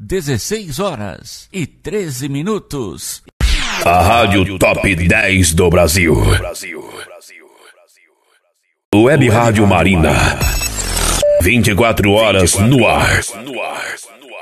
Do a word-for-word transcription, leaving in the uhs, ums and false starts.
dezesseis horas e treze minutos. A Rádio Top dez do Brasil. Web Rádio Marina. vinte e quatro horas no ar.